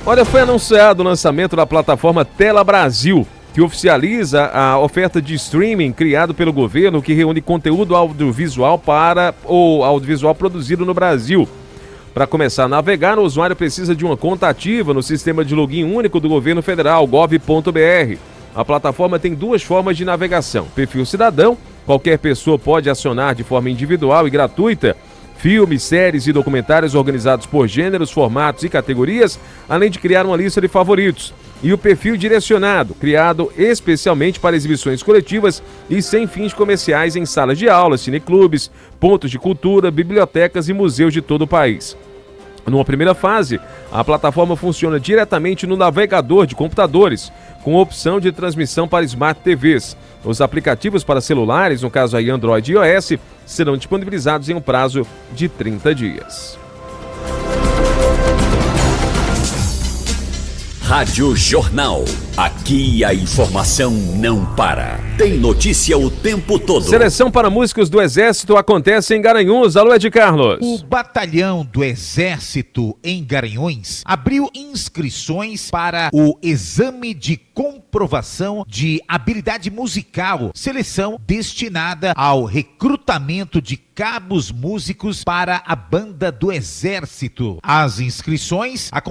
Olha, foi anunciado o lançamento da plataforma Tela Brasil, que oficializa a oferta de streaming criado pelo governo que reúne conteúdo audiovisual produzido no Brasil. Para começar a navegar, o usuário precisa de uma conta ativa no sistema de login único do governo federal, gov.br. A plataforma tem duas formas de navegação: perfil cidadão, qualquer pessoa pode acionar de forma individual e gratuita filmes, séries e documentários organizados por gêneros, formatos e categorias, além de criar uma lista de favoritos. E o perfil direcionado, criado especialmente para exibições coletivas e sem fins comerciais em salas de aula, cineclubes, pontos de cultura, bibliotecas e museus de todo o país. Numa primeira fase, a plataforma funciona diretamente no navegador de computadores, com opção de transmissão para Smart TVs. Os aplicativos para celulares, no caso aí Android e iOS, serão disponibilizados em um prazo de 30 dias. Rádio Jornal. Aqui a informação não para. Tem notícia o tempo todo. Seleção para músicos do Exército acontece em Garanhuns. Alô, Ed Carlos. O batalhão do Exército em Garanhuns abriu inscrições para o exame de comprovação de habilidade musical, seleção destinada ao recrutamento de cabos músicos para a banda do Exército. As inscrições